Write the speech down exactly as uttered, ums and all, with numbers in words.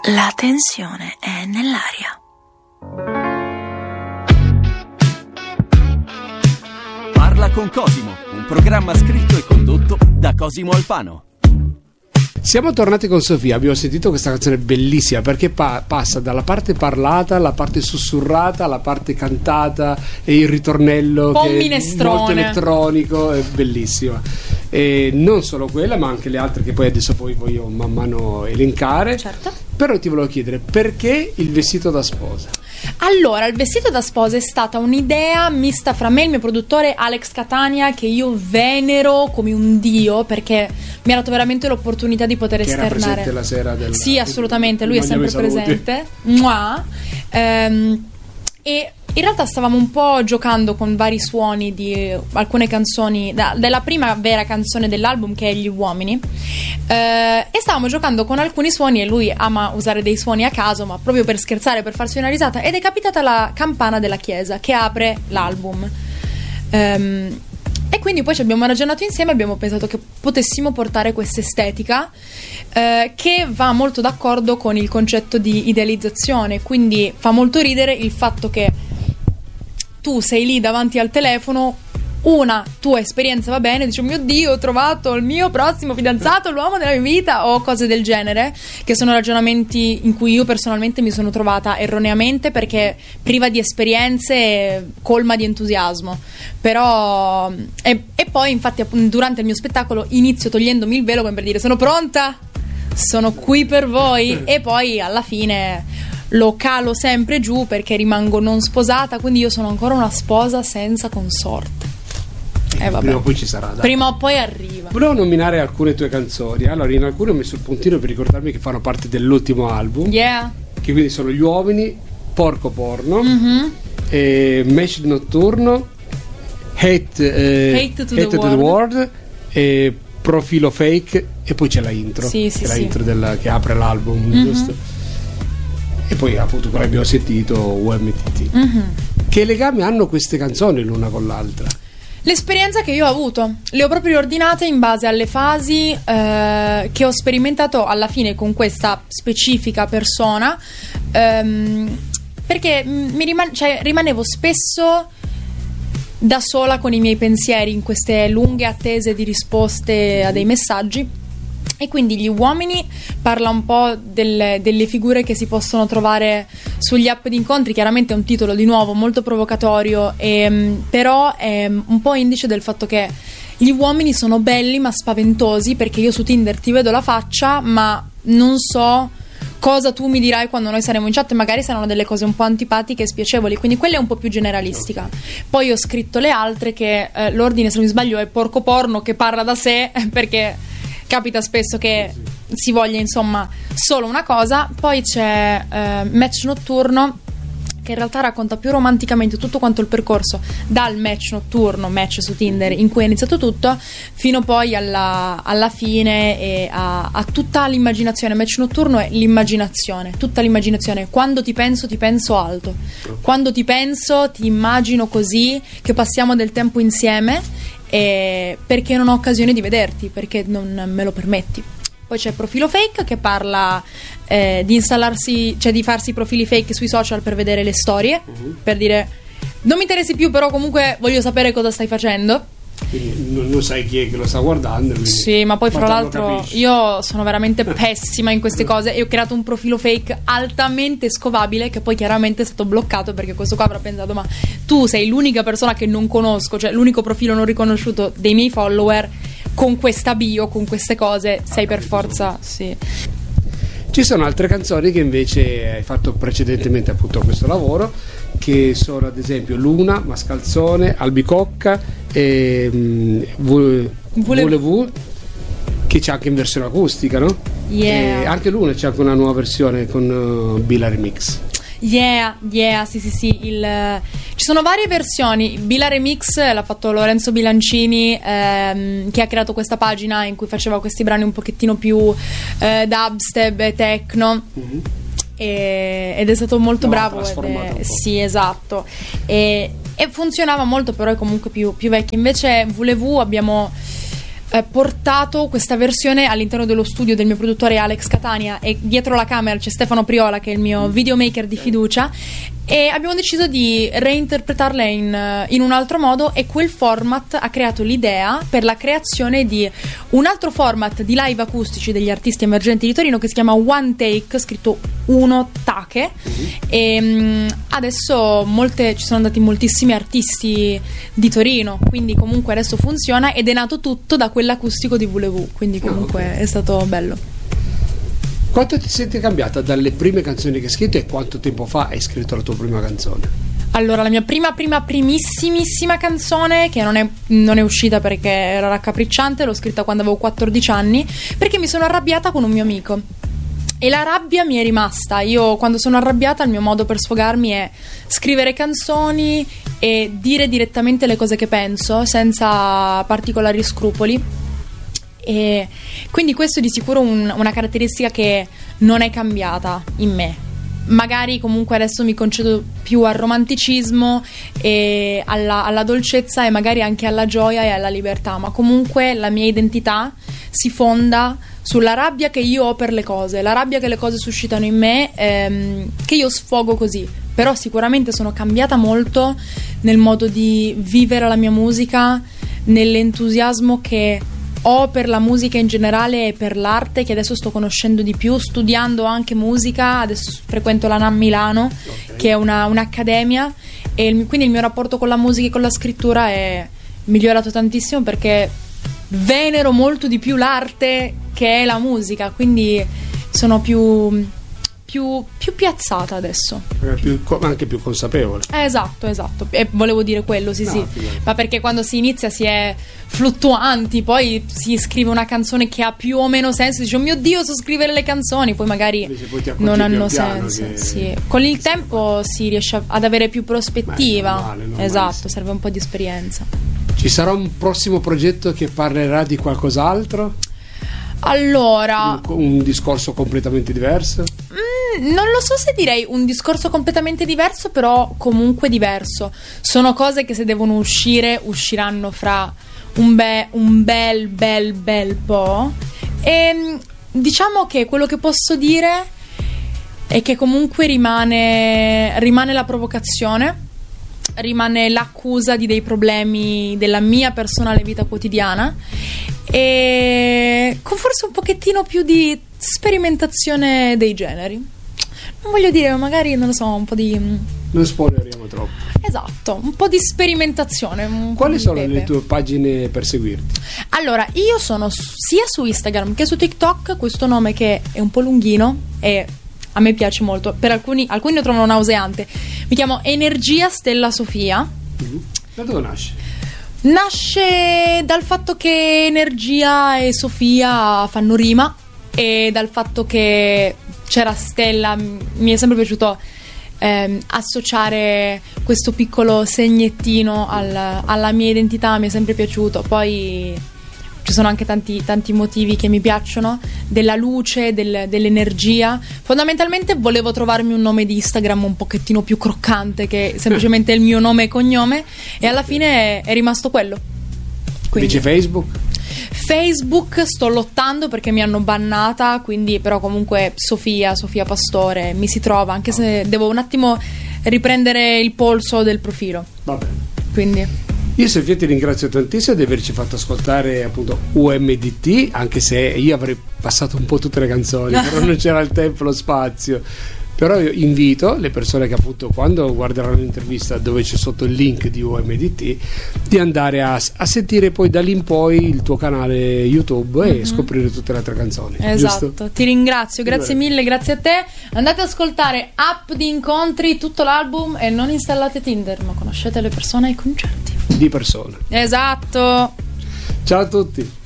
La tensione è nell'aria. Parla con Cosimo, un programma scritto e condotto da Cosimo Alfano. Siamo tornati con Sofia, abbiamo sentito questa canzone bellissima perché pa- passa dalla parte parlata alla parte sussurrata alla parte cantata e il ritornello po' che è minestrone. molto elettronico, è bellissima. E non solo quella ma anche le altre che poi adesso poi voglio man mano elencare. Certo. Però ti volevo chiedere perché il vestito da sposa? Allora, il vestito da sposa è stata un'idea mista fra me e il mio produttore Alex Catania, che io venero come un dio perché mi ha dato veramente l'opportunità di poter Che era esternare. presente la sera del... Sì, assolutamente, lui è sempre presente. Mua. Ehm, e in realtà stavamo un po' giocando con vari suoni di alcune canzoni da, della prima vera canzone dell'album, che è Gli Uomini, eh, e stavamo giocando con alcuni suoni e lui ama usare dei suoni a caso, ma proprio per scherzare, per farsi una risata, ed è capitata la campana della chiesa che apre l'album. Ehm, e quindi poi ci abbiamo ragionato insieme e abbiamo pensato che potessimo portare questa estetica eh, che va molto d'accordo con il concetto di idealizzazione. Quindi fa molto ridere il fatto che tu sei lì davanti al telefono, una tua esperienza va bene, dici: oh mio Dio, ho trovato il mio prossimo fidanzato, l'uomo della mia vita, o cose del genere, che sono ragionamenti in cui io personalmente mi sono trovata erroneamente perché priva di esperienze, colma di entusiasmo. Però e, e poi infatti durante il mio spettacolo inizio togliendomi il velo come per dire: sono pronta, sono qui per voi, e poi alla fine lo calo sempre giù perché rimango non sposata, quindi io sono ancora una sposa senza consorte. Eh, vabbè. Prima o poi ci sarà, dai. Prima o poi arriva. Volevo nominare alcune tue canzoni. Allora, in alcune ho messo il puntino per ricordarmi che fanno parte dell'ultimo album. Yeah. Che quindi sono Gli Uomini, Porco Porno, Mm-hmm. e Match Notturno, Hate, eh, Hate to the Hate to the World. World, e Profilo Fake, e poi c'è la intro. Sì, sì, che è la sì. intro della, che apre l'album, Mm-hmm. giusto? E poi appunto quello che abbiamo sentito, U M T T. Mm-hmm. Che legame hanno queste canzoni l'una con l'altra? L'esperienza che io ho avuto, le ho proprio ordinate in base alle fasi eh, che ho sperimentato alla fine con questa specifica persona, ehm, perché mi riman- cioè, rimanevo spesso da sola con i miei pensieri in queste lunghe attese di risposte a dei messaggi. E quindi Gli Uomini parla un po' delle, delle figure che si possono trovare sugli app di incontri. Chiaramente è un titolo di nuovo molto provocatorio, e, però è un po' indice del fatto che gli uomini sono belli ma spaventosi, perché io su Tinder ti vedo la faccia ma non so cosa tu mi dirai quando noi saremo in chat, e magari saranno delle cose un po' antipatiche e spiacevoli, quindi quella è un po' più generalistica. Poi ho scritto le altre che eh, l'ordine, se non mi sbaglio, è Porco Porno, che parla da sé perché capita spesso che si voglia insomma solo una cosa. Poi c'è eh, Match Notturno, che in realtà racconta più romanticamente tutto quanto il percorso dal match notturno, match su Tinder in cui è iniziato tutto, fino poi alla, alla fine, e a, a tutta l'immaginazione. Match Notturno è l'immaginazione, tutta l'immaginazione. Quando ti penso ti penso alto, quando ti penso ti immagino così, che passiamo del tempo insieme, e perché non ho occasione di vederti, perché non me lo permetti. Poi c'è Profilo Fake, che parla eh, di installarsi, cioè di farsi profili fake sui social per vedere le storie, uh-huh. per dire: non mi interessi più, però comunque voglio sapere cosa stai facendo. Quindi non, non sai chi è che lo sta guardando, quindi... Sì, ma poi ma fra te lo l'altro capisci. io sono veramente pessima in queste cose, e ho creato un profilo fake altamente scovabile, che poi chiaramente è stato bloccato perché questo qua avrà pensato: ma tu sei l'unica persona che non conosco, cioè l'unico profilo non riconosciuto dei miei follower, con questa bio, con queste cose, sei per forza, sì. Ci sono altre canzoni che invece hai fatto precedentemente appunto a questo lavoro, che sono ad esempio Luna, Mascalzone, Albicocca e um, Voulez-vous, che c'è anche in versione acustica, no? Yeah. E anche Luna c'è anche una nuova versione con uh, Bila Remix. Yeah, yeah, sì sì sì, il, ci sono varie versioni. Bila Remix l'ha fatto Lorenzo Bilancini, ehm, che ha creato questa pagina in cui faceva questi brani un pochettino più eh, dubstep e techno. Mm-hmm. E, ed è stato molto no, bravo ed è, sì, esatto, e, e funzionava molto, però è comunque più, più vecchio. Invece Voulez-vous abbiamo eh, portato questa versione all'interno dello studio del mio produttore Alex Catania, e dietro la camera c'è Stefano Priola, che è il mio videomaker di fiducia, e abbiamo deciso di reinterpretarle in, in un altro modo, e quel format ha creato l'idea per la creazione di un altro format di live acustici degli artisti emergenti di Torino che si chiama One Take, scritto uno take, uh-huh. e um, adesso molte, ci sono andati moltissimi artisti di Torino, quindi comunque adesso funziona, ed è nato tutto da quell'acustico di Voulez-Vous, quindi comunque oh, okay. è stato bello. Quanto ti senti cambiata dalle prime canzoni che hai scritto, e quanto tempo fa hai scritto la tua prima canzone? Allora, la mia prima, prima, primissimissima canzone, che non è, non è uscita perché era raccapricciante, l'ho scritta quando avevo quattordici anni, perché mi sono arrabbiata con un mio amico. E la rabbia mi è rimasta. Io, quando sono arrabbiata, il mio modo per sfogarmi è scrivere canzoni e dire direttamente le cose che penso, senza particolari scrupoli. E quindi questo è di sicuro un, una caratteristica che non è cambiata in me. Magari comunque adesso mi concedo più al romanticismo e alla, alla dolcezza, e magari anche alla gioia e alla libertà, ma comunque la mia identità si fonda sulla rabbia che io ho per le cose, la rabbia che le cose suscitano in me, ehm, che io sfogo così. Però sicuramente sono cambiata molto nel modo di vivere la mia musica, nell'entusiasmo che ho per la musica in generale e per l'arte, che adesso sto conoscendo di più, studiando anche musica. Adesso frequento la NAM Milano, okay. che è una, un'accademia, e il, quindi il mio rapporto con la musica e con la scrittura è migliorato tantissimo, perché venero molto di più l'arte che è la musica, quindi sono più più, più piazzata adesso, più, anche più consapevole. Eh, esatto, esatto, e volevo dire quello, sì, no, sì, figurati. Ma perché quando si inizia si è fluttuanti, poi si scrive una canzone che ha più o meno senso, dice oh mio Dio, so scrivere le canzoni, poi magari poi non hanno senso, che... sì. Con il tempo si riesce ad avere più prospettiva. Beh, normale, normale, esatto, serve un po' di esperienza. Ci sarà un prossimo progetto che parlerà di qualcos'altro? Allora, un, un discorso completamente diverso? Mm, non lo so se direi un discorso completamente diverso, però comunque diverso. Sono cose che se devono uscire, usciranno fra un, be- un bel bel bel po'. E diciamo che quello che posso dire è che comunque rimane, rimane la provocazione, rimane l'accusa di dei problemi della mia personale vita quotidiana, e con forse un pochettino più di sperimentazione dei generi. Non voglio dire, magari non lo so, un po' di... Non spoileriamo troppo. Esatto, un po' di sperimentazione. Un Quali po' di sono pepe. Le tue pagine per seguirti? Allora, io sono sia su Instagram che su TikTok, questo nome che è un po' lunghino e a me piace molto, per alcuni, alcuni lo trovano nauseante. Mi chiamo Energia Stella Sofia. Mm-hmm. Da dove nasce? Nasce dal fatto che Energia e Sofia fanno rima, e dal fatto che c'era Stella. Mi è sempre piaciuto ehm, associare questo piccolo segnettino al, alla mia identità, mi è sempre piaciuto. Poi ci sono anche tanti, tanti motivi che mi piacciono, della luce, del, dell'energia. Fondamentalmente volevo trovarmi un nome di Instagram un pochettino più croccante che semplicemente il mio nome e cognome, e alla fine è, è rimasto quello. Quindi, invece Facebook? Facebook sto lottando perché mi hanno bannata, quindi però comunque Sofia, Sofia Pastore mi si trova, anche se devo un attimo riprendere il polso del profilo. Va bene. Quindi... Io Sofia ti ringrazio tantissimo di averci fatto ascoltare appunto U M D T, anche se io avrei passato un po' tutte le canzoni, però non c'era il tempo e lo spazio. Però io invito le persone che appunto quando guarderanno l'intervista, dove c'è sotto il link di U M D T, di andare a, a sentire poi da lì in poi il tuo canale YouTube e mm-hmm. scoprire tutte le altre canzoni. Esatto, giusto? Ti ringrazio, grazie Beh. mille, grazie a te. Andate ad ascoltare App di Incontri, tutto l'album, e non installate Tinder, ma conoscete le persone ai concerti. Di persona. Esatto. Ciao a tutti.